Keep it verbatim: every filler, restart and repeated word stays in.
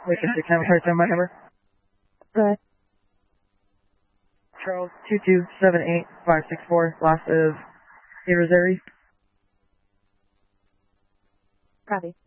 Lincoln six nine, sorry, send my number. Go ahead. Charles two two seven eight five six four, last of Irizarry. Copy.